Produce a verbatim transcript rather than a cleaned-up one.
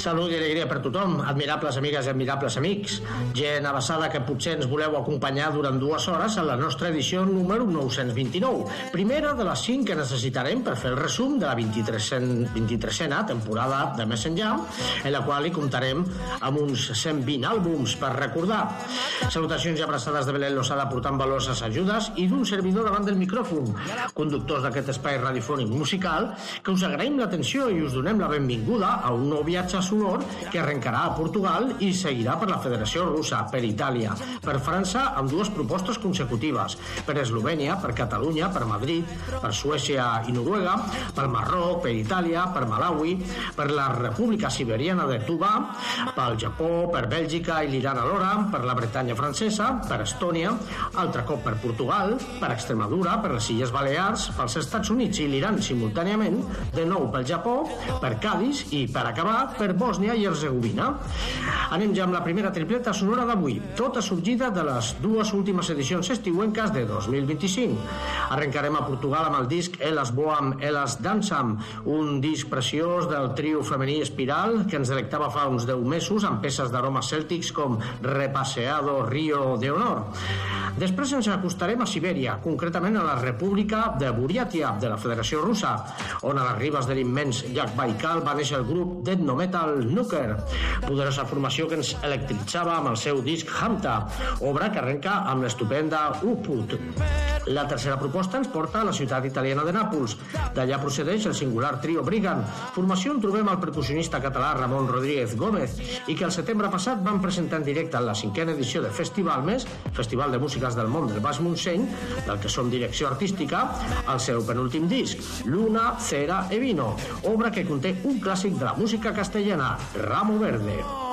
Salut i alegria per tothom, admirables amigues i admirables amics, gent avançada que potser ens voleu acompanyar durant dues hores a la nostra edició número nou-cents vint-i-nou, primera de les cinc que necessitarem per fer el resum de la vint-i-tresena temporada de Més Enllà, en la qual hi comptarem amb uns cent vint àlbums per recordar. Salutacions i abraçades de Belén Losada portant valoroses ajudes i d'un servidor davant del micròfon, conductors d'aquest espai radiofònic musical, que us agraïm l'atenció i us donem la benvinguda a un nou viatge sonor que arrencarà a Portugal i seguirà per la Federació Russa, per Itàlia, per França amb dues propostes consecutives, per Eslovènia, per Catalunya, per Madrid, per Suècia i Noruega, per Marroc, per Itàlia, per Malawi, per la República Siberiana de Tuvà, pel Japó, per Bèlgica i l'Iran alhora, per la Bretanya francesa, per Estònia, altre cop per Portugal, per Extremadura, per les Illes Balears, pels Estats Units i l'Iran simultàniament, de nou pel Japó, per Cadis i, per acabar, per Bòsnia i Herzegovina. Anem ja amb la primera tripleta sonora d'avui, tota sorgida de les dues últimes edicions estiuenques de dos mil vint-i-cinc. Arrencarem a Portugal amb el disc Elas Boam, Elas Dansam, un disc preciós del trio femení Espiral que ens delectava fa uns deu mesos amb peces d'aromes cèltics com Repaseado Río de Honor. Després ens acostarem a Sibèria, concretament a la República de Buriatia, de la Federació Russa, on a les ribes de l'immens llac Baikal va néixer el grup d'ethno metal Nuker, poderosa formació que ens electritzava amb el seu disc Hamta, obra que arrenca amb l'estupenda Uput. La tercera proposta ens porta a la ciutat italiana de Nàpols. D'allà procedeix el singular trio Brigand, formació on trobem el percussionista català Ramon Rodríguez Gómez i que el setembre passat van presentar en directe en la cinquena edició de Festival Més, Festival de Músiques del Món del Baix Montseny, del que som direcció artística, el seu penúltim disc, Luna, Cera e Vino, obra que conté un clàssic de la música castellana, Ramo Verde.